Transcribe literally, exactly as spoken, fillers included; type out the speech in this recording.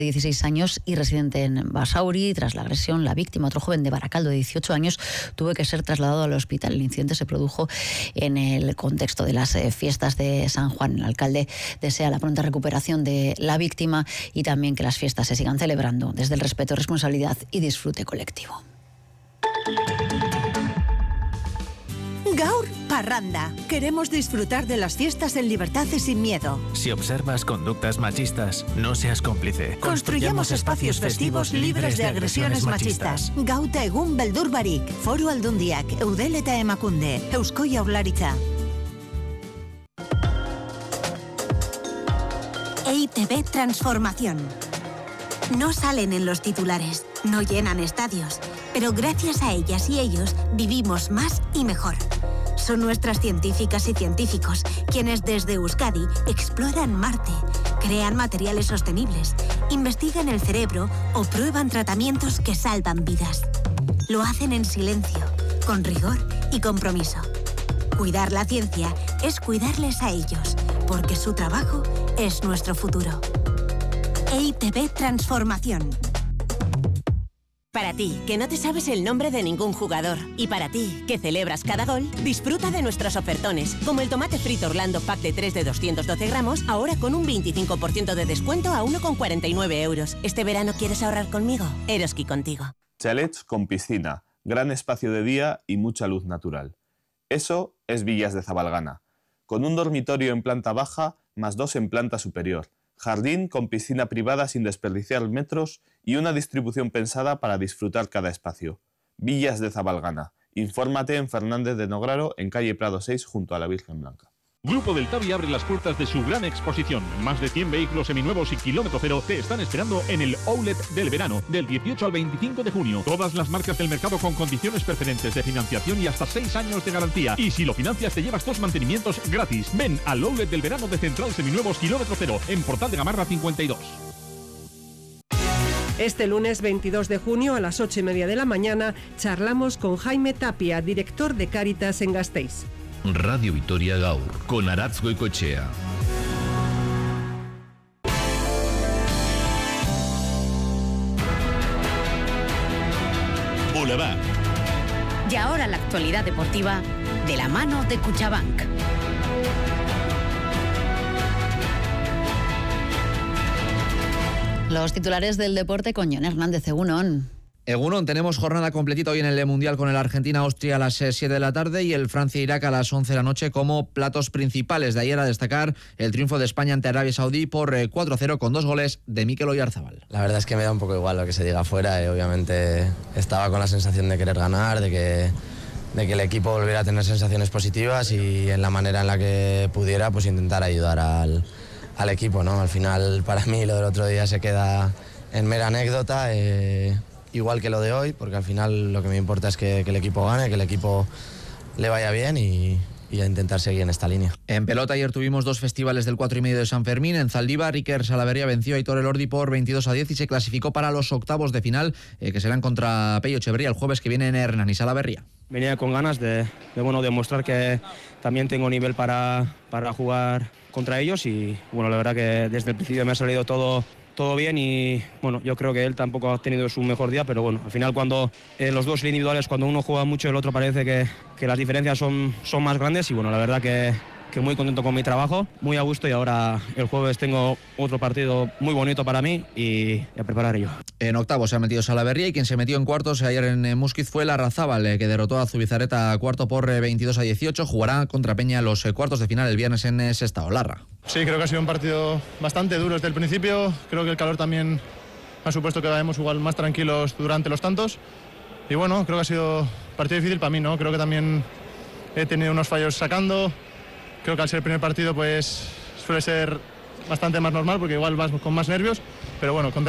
dieciséis años y residente en Basauri. Tras la agresión, la víctima, otro joven de Baracaldo de dieciocho años, tuvo que ser trasladado al hospital. El incidente se produjo en el contexto de las eh, fiestas de San Juan. El alcalde desea la pronta recuperación de la víctima y también que las fiestas se sigan celebrando desde el respeto, responsabilidad y disfrute colectivo. Gaur Parranda. Queremos disfrutar de las fiestas en libertad y sin miedo. Si observas conductas machistas, no seas cómplice. Construyamos espacios festivos libres de agresiones machistas. Gauta egun beldur barik. Foru Aldundiak, Eudel eta Emakunde, Eusko Jaurlaritza. E I Te Be Transformación. No salen en los titulares, no llenan estadios, pero gracias a ellas y ellos vivimos más y mejor. Son nuestras científicas y científicos quienes desde Euskadi exploran Marte, crean materiales sostenibles, investigan el cerebro o prueban tratamientos que salvan vidas. Lo hacen en silencio, con rigor y compromiso. Cuidar la ciencia es cuidarles a ellos, porque su trabajo es nuestro futuro. E I Te Be Transformación. Para ti, que no te sabes el nombre de ningún jugador. Y para ti, que celebras cada gol, disfruta de nuestros ofertones. Como el tomate frito Orlando Pack de tres de doscientos doce gramos, ahora con un veinticinco por ciento de descuento a uno con cuarenta y nueve euros. ¿Este verano quieres ahorrar conmigo? Eroski contigo. Chalets con piscina, gran espacio de día y mucha luz natural. Eso es Villas de Zabalgana. Con un dormitorio en planta baja, más dos en planta superior. Jardín con piscina privada sin desperdiciar metros y una distribución pensada para disfrutar cada espacio. Villas de Zabalgana. Infórmate en Fernández de Nograro, en calle Prado seis, junto a la Virgen Blanca. Grupo del Tabi abre las puertas de su gran exposición. Más de cien vehículos seminuevos y kilómetro cero te están esperando en el Outlet del verano, del dieciocho al veinticinco de junio. Todas las marcas del mercado con condiciones preferentes de financiación y hasta seis años de garantía. Y si lo financias te llevas dos mantenimientos gratis. Ven al Outlet del verano de Central Seminuevos kilómetro cero, en Portal de Gamarra cincuenta y dos. Este lunes veintidós de junio a las ocho y media de la mañana charlamos con Jaime Tapia, director de Cáritas en Gasteiz. Radio Vitoria Gaur, con Aratz Goicoechea. Boulevard. Y ahora la actualidad deportiva de la mano de Cuchabank. Los titulares del deporte con Jon Hernández. Egunon. Egunon, tenemos jornada completita hoy en el Mundial con el Argentina-Austria a las siete de la tarde y el Francia-Irak a las once de la noche como platos principales. De ayer a destacar el triunfo de España ante Arabia Saudí por cuatro a cero con dos goles de Mikel Oyarzabal. La verdad es que me da un poco igual lo que se diga afuera. Eh. Obviamente estaba con la sensación de querer ganar, de que, de que el equipo volviera a tener sensaciones positivas y en la manera en la que pudiera pues intentar ayudar al, al equipo, ¿no? Al final para mí lo del otro día se queda en mera anécdota. Eh, Igual que lo de hoy, porque al final lo que me importa es que, que el equipo gane, que el equipo le vaya bien y, y a intentar seguir en esta línea. En pelota ayer tuvimos dos festivales del cuatro y medio de San Fermín. En Zaldívar, Iker Salaverría venció a Aitor Elordi por veintidós a diez y se clasificó para los octavos de final, eh, que serán contra Pello Echeverría el jueves que viene en Hernani. Salaverría. Venía con ganas de, de bueno, demostrar que también tengo nivel para, para jugar contra ellos y bueno, la verdad que desde el principio me ha salido todo... todo bien y bueno, yo creo que él tampoco ha tenido su mejor día, pero bueno, al final cuando eh, los dos individuales, cuando uno juega mucho el otro parece que, que las diferencias son, son más grandes y bueno, la verdad que, que muy contento con mi trabajo, muy a gusto y ahora el jueves tengo otro partido muy bonito para mí y a preparar ello. En octavos se ha metido Salaverría y quien se metió en cuartos ayer en Musquiz fue Larrazábal, eh, que derrotó a Zubizarreta cuarto por eh, veintidós a dieciocho. Jugará contra Peña los eh, cuartos de final el viernes en eh, Sestao. Larra. Sí, creo que ha sido un partido bastante duro desde el principio. Creo que el calor también ha supuesto que vayamos igual más tranquilos durante los tantos. Y bueno, creo que ha sido un partido difícil para mí, ¿no? Creo que también he tenido unos fallos sacando. Creo que al ser el primer partido pues suele ser bastante más normal porque igual vas con más nervios. Pero bueno,